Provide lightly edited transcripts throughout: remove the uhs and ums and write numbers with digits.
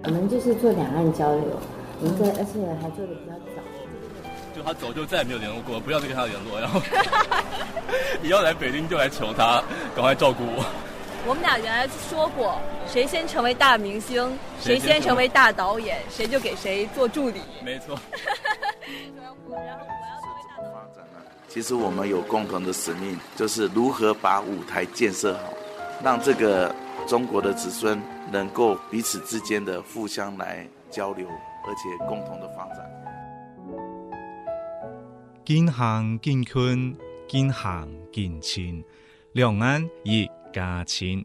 我们就是做两岸交流，而且还做的比较早。 就他走就再也没有联络过，不要再跟他联络，然后你要来北京就来求他赶快照顾我。 我们俩原来说过，谁先成为大明星，谁先成为大导演，谁就给谁做助理。 没错。 其实我们有共同的使命，就是如何把舞台建设好，让这个中国的子孙能够彼此之间的互相来交流，而且共同的发展。 近乡近亲，近乡近亲，两岸一家亲。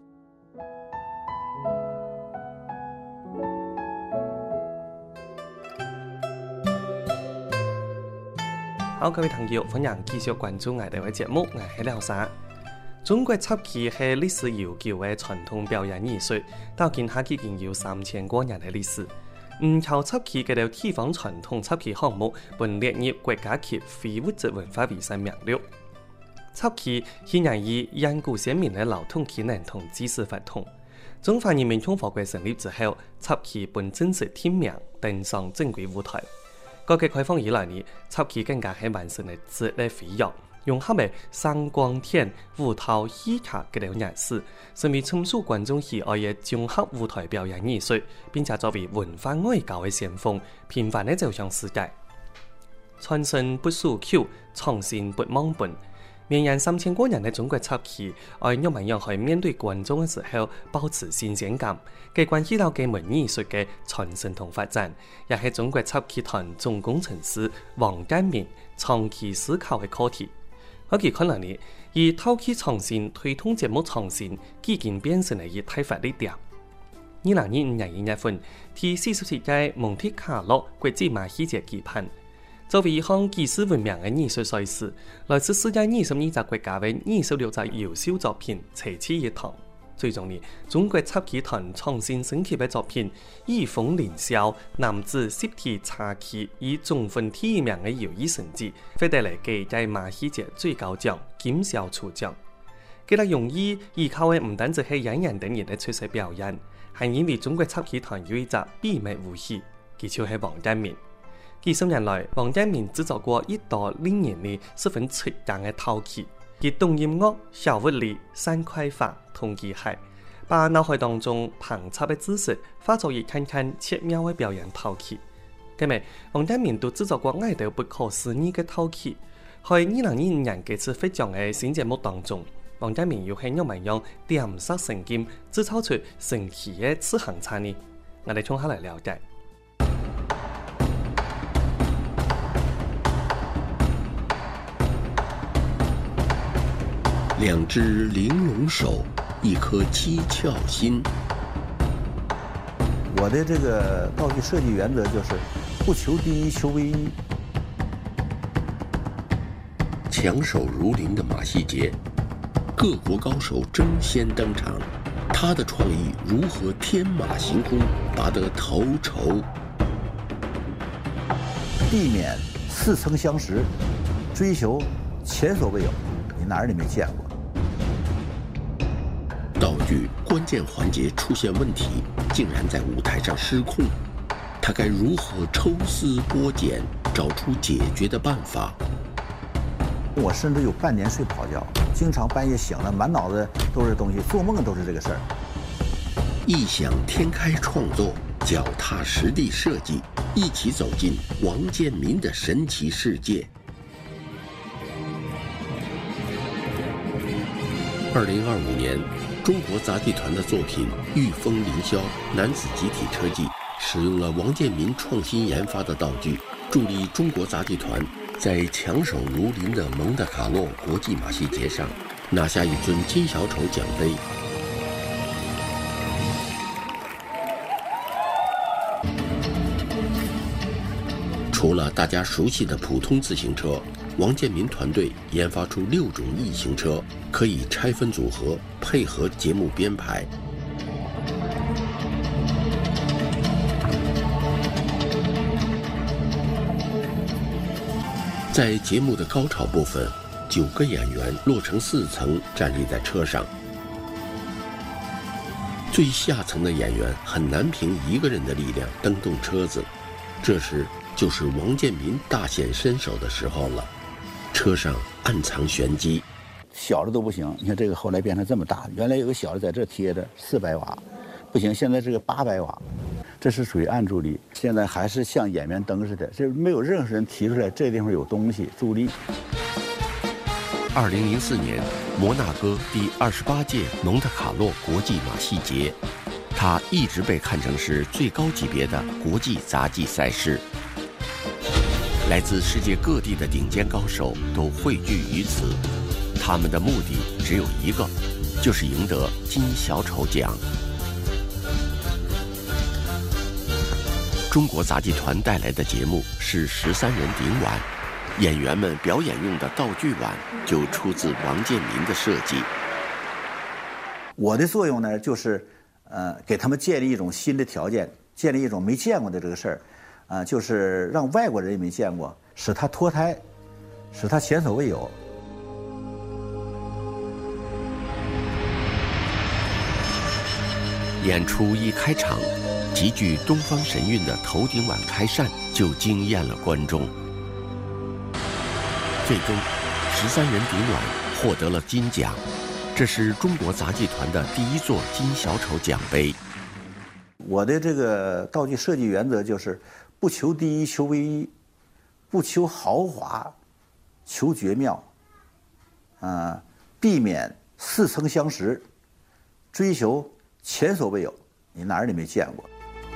好，各位朋友，歡迎繼續關注我哋嘅節目，我係廖沙。中國插旗係歷史悠久嘅傳統表演藝術，到今下已經有3000多年嘅歷史。靠插旗嘅條地方傳統插旗項目，本列入國家級非物質文化遺產名錄。插旗係源於遠古先民嘅勞動技能同知識發通。中華人民共和國成立之後，插旗本正式天命登上正規舞台。改革開放以來呢，插旗更加係完成嘅質嘅飛躍，融合嘅聲光電、舞蹈、戲劇嘅兩樣事，成為深受觀眾喜愛嘅綜合舞台表演藝術，並且作為文化外交嘅先鋒，頻繁地走向世界。傳承不輸口，創新不忘本。綿延3000多年嘅中國插旗，要怎麼樣去面對觀眾嘅時候保持新鮮感，嘅關係到嘅門藝術嘅傳承同發展，也係中國插旗團總工程師王建民長期思考嘅課題。我哋看來呢，以套旗創新推動節目創新，已經變成了一大發力點。2025年1月份，第47屆蒙特卡洛國際馬戲節舉辦。作為一項舉世聞名嘅藝術賽事，來自世界22個國家嘅26個優秀作品齊齊一堂。最終呢，中國插旗團創新升級嘅作品《義風凌霄》男子集體插旗以總分第1名嘅優異成績，獲得嚟幾屆馬戲節最高獎金肖初獎。佢哋用意依靠嘅唔單止係演員等人嘅出色表演，係因為中國插旗團有一隻秘密武器，佢就係王建民。幾十年來，王建民製作過一道令人呢十分出格嘅套旗，佢動音樂、小物理、三塊法同技巧，把腦海當中澎湃嘅知識化作一看看切妙嘅表演套旗。咁咪，王建民都製作過愛到不可思議嘅套旗。喺2025年這次獲獎嘅新節目當中，王建民又係怎麼樣點石成金，製造出神奇嘅次行差呢？我哋從下來了解。 兩隻玲瓏手，一顆七竅心。 我的這個道具設計原則就是不求第一，求唯一。 強手如林的馬戲節，各國高手爭先登場，他的創意如何天馬行空，拔得頭籌。 地面似曾相識，追求前所未有，你哪兒你沒見過？ 道具關鍵環節出現問題，竟然在舞台上失控，他該如何抽絲剝繭，找出解決的辦法？ 我甚至有半年睡不好覺，經常半夜醒了，滿腦子都是東西，做夢都是這個事兒。 異想天開創作，腳踏實地設計，一起走進王建民的神奇世界。2025年，中國雜技團的作品《御風凌霄》男子集體車技，使用了王建民創新研發的道具，助力中國雜技團在強手如林的蒙特卡洛國際馬戲節上拿下一尊金小丑獎盃。除了大家熟悉的普通自行車，王建民團隊研發出6種異形車，可以拆分組合，配合節目編排。在節目的高潮部分，9個演員落成4層站立在車上。 最下层的演员很难凭一个人的力量蹬动车子，这时就是王建民大显身手的时候了。车上暗藏玄机， 小的都不行，你看这个后来变成这么大，原来有个小的在这贴着400瓦，不行，现在这个800瓦，这是属于暗助力。现在还是像演员灯似的，这没有任何人提出来这地方有东西助力。 2004年，摩纳哥第28届蒙特卡洛国际马戏节，它一直被看成是最高级别的国际杂技赛事。来自世界各地的顶尖高手都汇聚于此，他们的目的只有一个，就是赢得金小丑奖。中国杂技团带来的节目是13人顶碗，演员们表演用的道具碗就出自王建民的设计。 我的作用呢，就是给他们建立一种新的条件，建立一种没见过的这个事儿。就是让外国人也没见过，使他脱胎，使他前所未有。 演出一开场，极具东方神韵的头顶碗开扇就惊艳了观众。最终，13人顶碗获得了金奖，这是中国杂技团的第1座金小丑奖杯。 我的这个道具设计原则就是不求第一，求唯一；不求豪华，求绝妙。避免似曾相识，追求前所未有，你哪儿你没见过。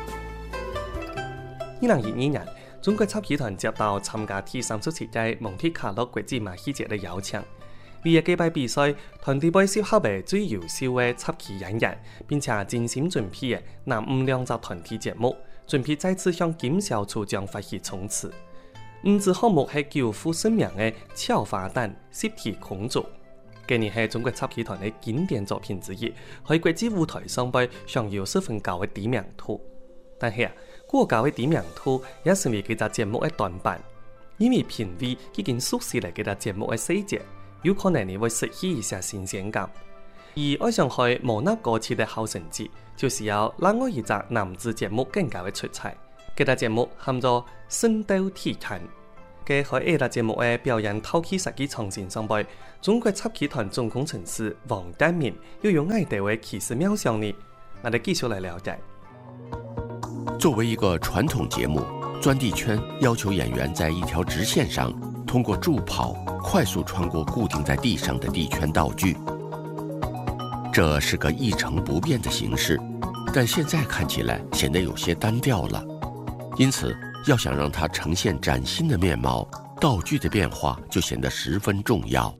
2022年，中國插戲團接到參加第37屆蒙特卡洛國際馬戲節的邀請。呢一屆比賽，團隊被選出為最優秀嘅插戲演員，並且精心準備嘅南5兩集團體節目，準備再次向金小丑獎發起衝刺。5支項目係久負盛名嘅俏花旦、實體公主，今年係中國插戲團嘅經典作品之一，喺國際舞台上被享有十分高嘅知名度。但係過高嘅知名度也成為佢隻節目嘅短板，因為評委已經熟悉了佢隻節目嘅細節。有可能你會失去一下新鮮感。而愛上去摩納哥次的好成績，就是要讓我一隻男子節目更加的出彩。這個節目喊做《聖鬥體壇》，佢喺呢個節目嘅表演套戲設計創新上邊，中國插戲團總工程師王丹民要用愛德為奇思妙想呢，我哋繼續來了解。 作為一個傳統節目，鑽地圈要求演員在一條直線上，通過助跑快速穿過固定在地上的地圈道具，這是個一成不變的形式，但現在看起來顯得有些單調了。因此，要想讓它呈現嶄新的面貌，道具的變化就顯得十分重要。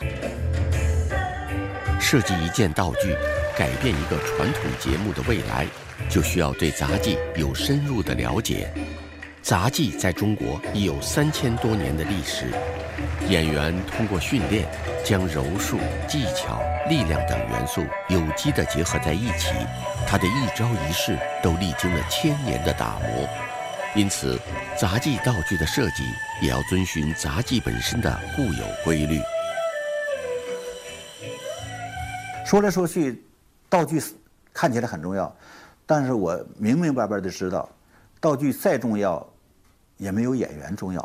設計一件道具，改變一個傳統節目的未來，就需要對雜技有深入的了解。雜技在中國已有3000多年的歷史，演員通過訓練，將柔術、技巧、力量等元素有機地結合在一起，它的一招一式都歷經了1000年的打磨。因此，雜技道具的設計也要遵循雜技本身的固有規律。 說來說去，道具看起來很重要，但是我明明白白地知道，道具再重要，也沒有演員重要。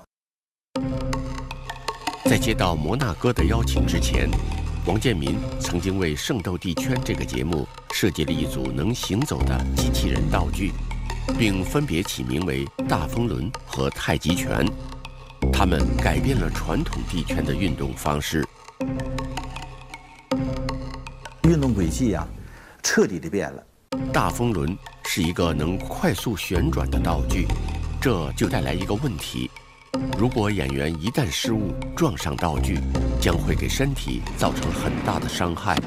在接到摩納哥的邀請之前，王建民曾經為《聖鬥地圈》這個節目設計了一組能行走的機器人道具，並分別起名為大風輪和太極拳。他們改變了傳統地圈的運動方式， 運動軌跡啊，徹底地變了。 大風輪是一個能快速旋轉的道具，這就帶來一個問題：如果演員一旦失誤撞上道具，將會給身體造成很大的傷害。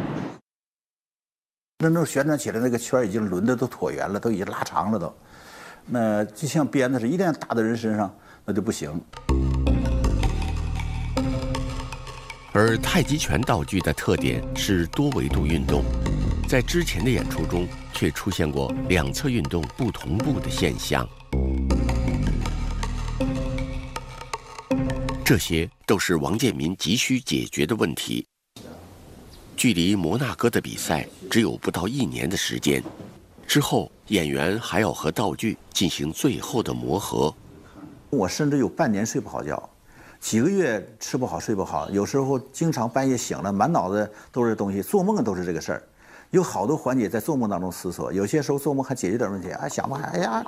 那旋轉起來，那個圈已經輪的都橢圓了，都已經拉長了都。那就像鞭子似的，一旦打到人身上，那就不行。 而太極拳道具的特點是多維度運動，在之前的演出中卻出現過兩側運動不同步的現象。這些都是王建民急需解決的問題。 距离摩纳哥的比赛只有不到1年的时间，之后演员还要和道具进行最后的磨合。 我甚至有半年睡不好觉，几个月吃不好睡不好，有时候经常半夜醒了，满脑子都是东西，做梦都是这个事儿。有好多环节在做梦当中思索，有些时候做梦还解决点问题，想不开，哎呀。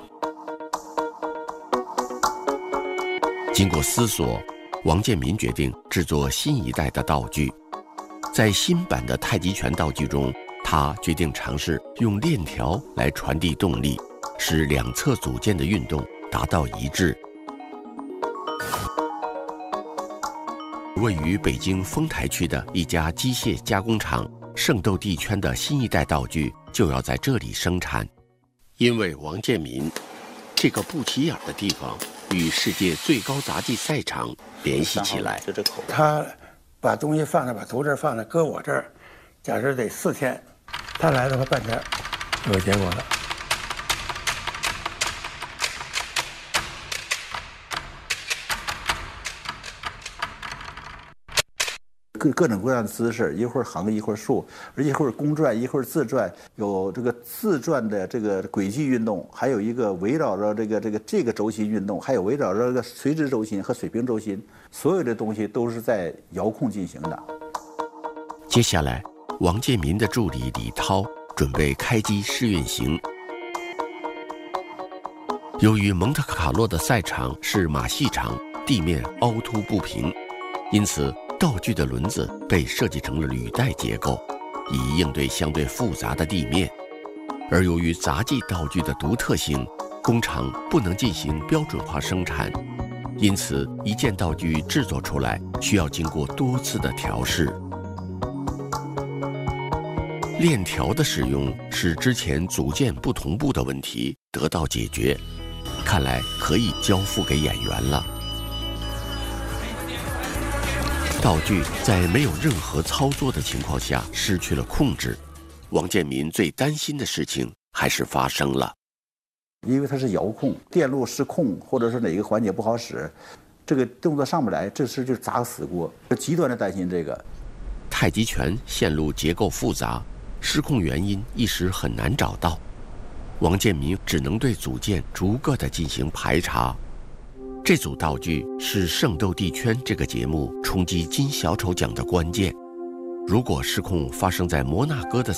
经过思索，王建民决定制作新一代的道具。在新版的太极拳道具中，他决定尝试用链条来传递动力，使两侧组件的运动达到一致。位于北京丰台区的一家机械加工厂，圣斗地圈的新一代道具就要在这里生产。因为王建民这个不起眼的地方与世界最高杂技赛场联系起来。 他把东西放那，把图纸放那，搁我这儿，假设得4天，他来的话半天就有结果了。 各种各样的姿势，一会儿横一会儿竖，一会儿公转一会儿自转，有这个自转的这个轨迹运动，还有一个围绕着这个轴心运动，还有围绕着这个垂直轴心和水平轴心，所有的东西都是在遥控进行的。 接下来，王建民的助理李涛准备开机试运行。由于蒙特卡洛的赛场是马戏场，地面凹凸不平，因此道具的轮子被设计成了履带结构，以应对相对复杂的地面。而由于杂技道具的独特性，工厂不能进行标准化生产，因此一件道具制作出来需要经过多次的调试。链条的使用使之前组件不同步的问题得到解决，看来可以交付给演员了。道具在没有任何操作的情况下失去了控制，王建民最担心的事情还是发生了。 因为它是遥控，电路失控，或者是哪个环节不好使，这个动作上不来，这事就砸个死锅，极端的担心这个。 太极拳线路结构复杂，失控原因一时很难找到，王建民只能对组件逐个的进行排查。这组道具是《圣斗地圈》这个节目冲击金小丑奖的关键。如果失控发生在摩纳哥的